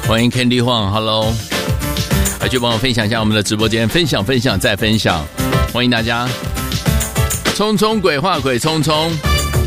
欢迎 Candy Huang，Hello， 来去帮我分享一下我们的直播间，分享再分享，欢迎大家。匆匆鬼话鬼匆匆，